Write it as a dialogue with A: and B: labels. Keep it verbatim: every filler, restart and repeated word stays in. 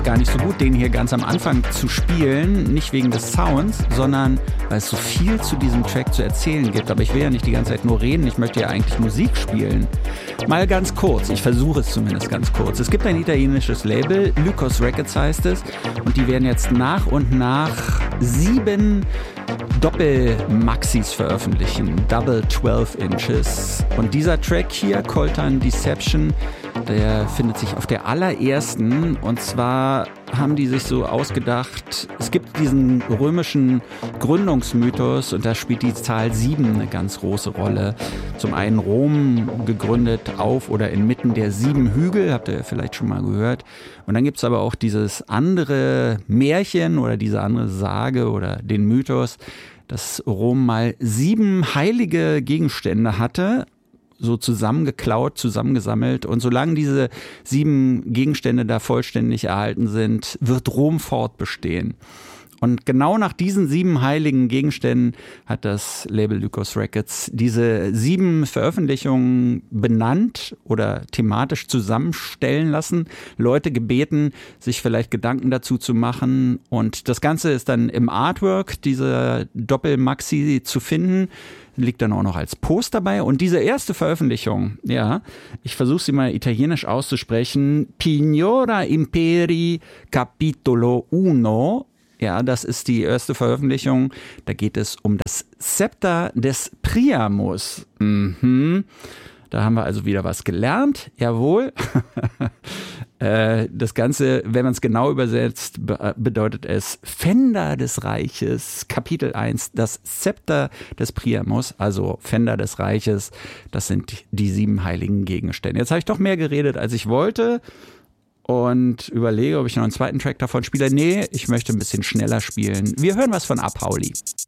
A: gar nicht so gut, den hier ganz am Anfang zu spielen. Nicht wegen des Sounds, sondern weil es so viel zu diesem Track zu erzählen gibt. Aber ich will ja nicht die ganze Zeit nur reden, ich möchte ja eigentlich Musik spielen. Mal ganz kurz, ich versuche es zumindest ganz kurz. Es gibt ein italienisches Label, Lycos Records heißt es. Und die werden jetzt nach und nach sieben Doppel-Maxis veröffentlichen. Double zwölf Inches. Und dieser Track hier, Coltan Deception, der findet sich auf der allerersten. Und zwar haben die sich so ausgedacht, es gibt diesen römischen Gründungsmythos und da spielt die Zahl sieben eine ganz große Rolle. Zum einen Rom gegründet auf oder inmitten der sieben Hügel, habt ihr vielleicht schon mal gehört. Und dann gibt es aber auch dieses andere Märchen oder diese andere Sage oder den Mythos, dass Rom mal sieben heilige Gegenstände hatte, so zusammengeklaut, zusammengesammelt. Und solange diese sieben Gegenstände da vollständig erhalten sind, wird Rom fortbestehen. Und genau nach diesen sieben heiligen Gegenständen hat das Label Lycos Records diese sieben Veröffentlichungen benannt oder thematisch zusammenstellen lassen, Leute gebeten, sich vielleicht Gedanken dazu zu machen. Und das Ganze ist dann im Artwork dieser Doppel-Maxi zu finden. Liegt dann auch noch als Poster bei. Und diese erste Veröffentlichung, ja, ich versuche sie mal italienisch auszusprechen, Pignora Imperi Capitolo uno. Ja, das ist die erste Veröffentlichung. Da geht es um das Zepter des Priamus. Mhm. Da haben wir also wieder was gelernt. Jawohl. Das Ganze, wenn man es genau übersetzt, bedeutet es Fender des Reiches. Kapitel eins, das Zepter des Priamus, also Fender des Reiches. Das sind die sieben heiligen Gegenstände. Jetzt habe ich doch mehr geredet, als ich wollte. Und überlege, ob ich noch einen zweiten Track davon spiele. Nee, ich möchte ein bisschen schneller spielen. Wir hören was von A. Pauli.